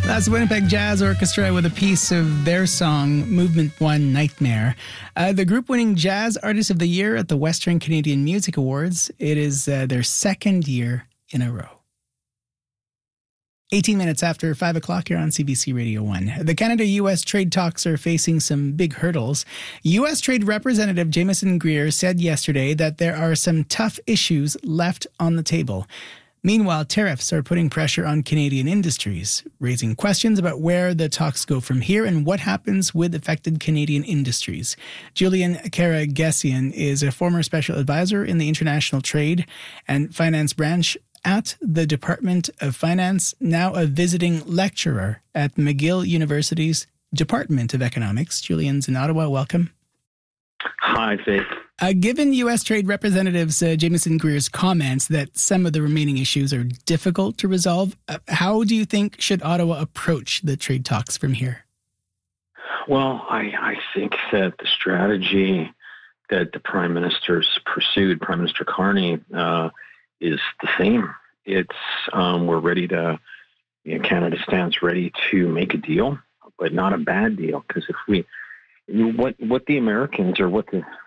That's the Winnipeg Jazz Orchestra with a piece of their song, Movement One Nightmare. The group winning Jazz Artist of the Year at the Western Canadian Music Awards. It is their second year in a row. 18 minutes after 5 o'clock here on CBC Radio 1. The Canada-U.S. trade talks are facing some big hurdles. U.S. Trade Representative Jamieson Greer said yesterday that there are some tough issues left on the table. Meanwhile, tariffs are putting pressure on Canadian industries, raising questions about where the talks go from here and what happens with affected Canadian industries. Julian Karagesian is a former special advisor in the International Trade and Finance branch at the Department of Finance, now a visiting lecturer at McGill University's Department of Economics. Julian's in Ottawa. Welcome. Hi, Faith. Given U.S. Trade Representatives Jamieson Greer's comments that some of the remaining issues are difficult to resolve, how do you think should Ottawa approach the trade talks from here? Well, I think that the strategy that the Prime Minister's pursued, Prime Minister Carney, is the same. It's we're ready to, Canada stands ready to make a deal, but not a bad deal. Because if we, what the Americans or what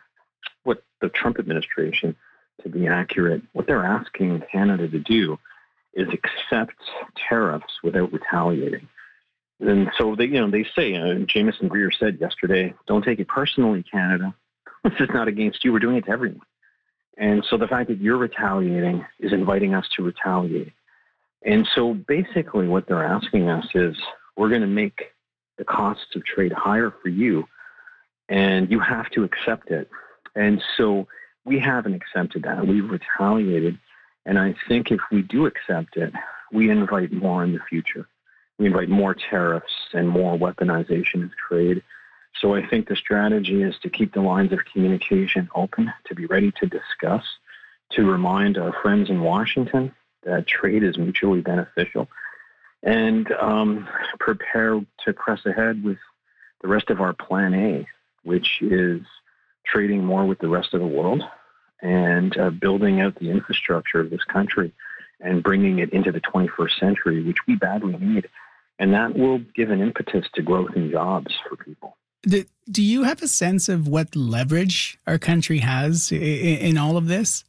the Trump administration, to be accurate, what they're asking Canada to do is accept tariffs without retaliating. And so they say, Jamieson Greer said yesterday, don't take it personally, Canada. This is not against you. We're doing it to everyone. And so the fact that you're retaliating is inviting us to retaliate. And so basically what they're asking us is, we're going to make the costs of trade higher for you, and you have to accept it. And so we haven't accepted that. We've retaliated. And I think if we do accept it, we invite more in the future. We invite more tariffs and more weaponization of trade. So I think the strategy is to keep the lines of communication open, to be ready to discuss, to remind our friends in Washington that trade is mutually beneficial, and prepare to press ahead with the rest of our Plan A, which is trading more with the rest of the world and building out the infrastructure of this country and bringing it into the 21st century, which we badly need. And that will give an impetus to growth and jobs for people. Do you have a sense of what leverage our country has in all of this?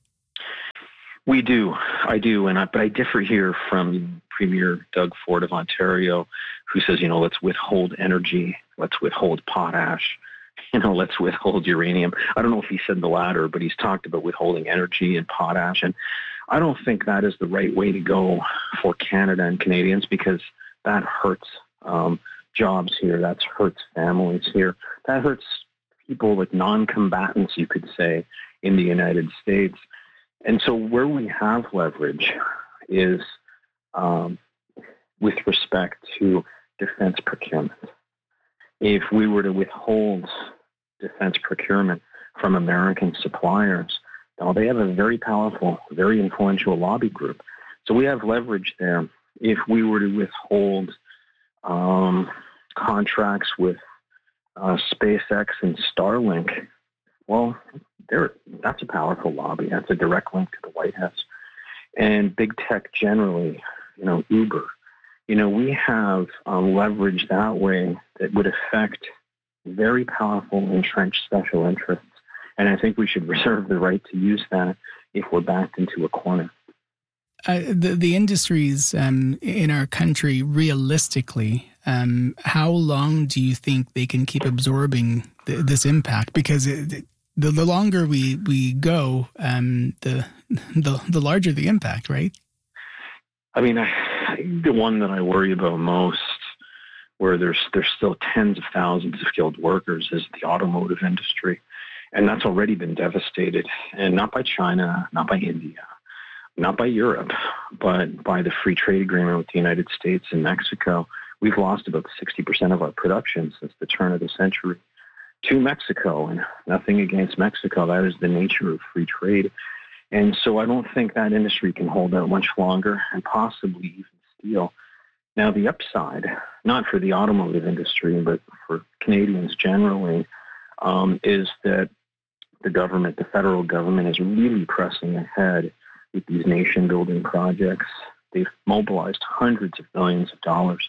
We do. I do. But I differ here from Premier Doug Ford of Ontario, who says, let's withhold energy, let's withhold potash, let's withhold uranium. I don't know if he said the latter, but he's talked about withholding energy and potash. And I don't think that is the right way to go for Canada and Canadians, because that hurts jobs here. That hurts families here. That hurts people like non-combatants, you could say, in the United States. And so where we have leverage is with respect to defense procurement. If we were to withhold defense procurement from American suppliers, now they have a very powerful, very influential lobby group. So we have leverage there. If we were to withhold contracts with SpaceX and Starlink, well, that's a powerful lobby. That's a direct link to the White House. And big tech generally, Uber. We have leverage that way that would affect very powerful entrenched special interests. And I think we should reserve the right to use that if we're backed into a corner. The industries in our country, realistically, how long do you think they can keep absorbing this impact? Because the longer we go, the larger the impact, right? I mean, the one that I worry about most, where there's still tens of thousands of skilled workers, is the automotive industry. And that's already been devastated, and not by China, not by India, not by Europe, but by the free trade agreement with the United States and Mexico. We've lost about 60% of our production since the turn of the century to Mexico, and nothing against Mexico. That is the nature of free trade. And so I don't think that industry can hold out much longer, and possibly even steel. Now, the upside, not for the automotive industry, but for Canadians generally, is that the government, the federal government, is really pressing ahead with these nation-building projects. They've mobilized hundreds of millions of dollars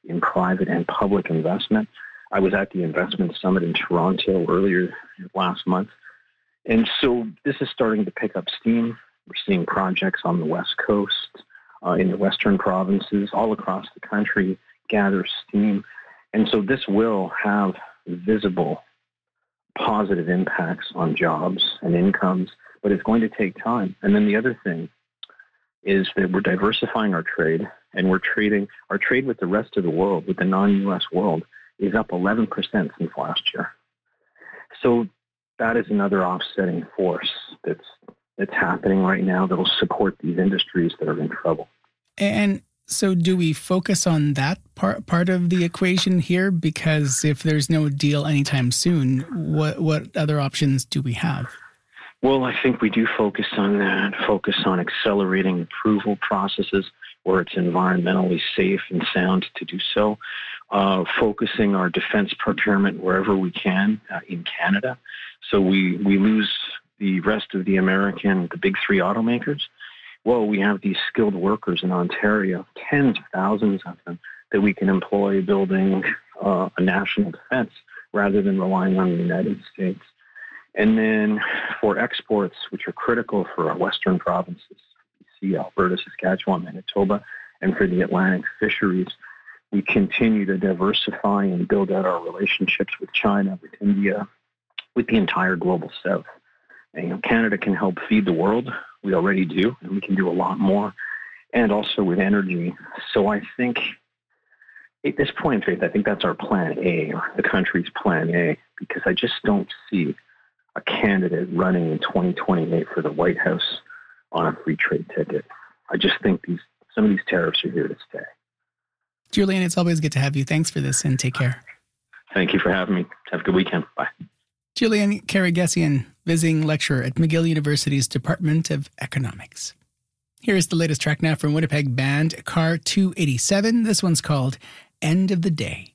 in private and public investment. I was at the Investment Summit in Toronto earlier last month. And so this is starting to pick up steam. We're seeing projects on the West Coast, in the Western provinces, all across the country gather steam. And so this will have visible positive impacts on jobs and incomes, but it's going to take time. And then the other thing is that we're diversifying our trade, and our trade with the rest of the world, with the non-U.S. world, is up 11% since last year. So that is another offsetting force that's happening right now that will support these industries that are in trouble. And so do we focus on that part of the equation here? Because if there's no deal anytime soon, what other options do we have? Well, I think we do focus on that, focus on accelerating approval processes where it's environmentally safe and sound to do so, focusing our defense procurement wherever we can in Canada. So we lose the rest of the big three automakers. Well, we have these skilled workers in Ontario, tens of thousands of them, that we can employ building a national defense rather than relying on the United States. And then for exports, which are critical for our western provinces, BC, Alberta, Saskatchewan, Manitoba, and for the Atlantic fisheries, we continue to diversify and build out our relationships with China, with India, with the entire global south. And, Canada can help feed the world. We already do, and we can do a lot more. And also with energy. So I think at this point, Faith, I think that's our plan A, or the country's plan A, because I just don't see a candidate running in 2028 for the White House on a free trade ticket. I just think some of these tariffs are here to stay. Julian, it's always good to have you. Thanks for this, and take care. Thank you for having me. Have a good weekend. Bye. Julian Karagesian, visiting lecturer at McGill University's Department of Economics. Here is the latest track now from Winnipeg band Car 287. This one's called End of the Day.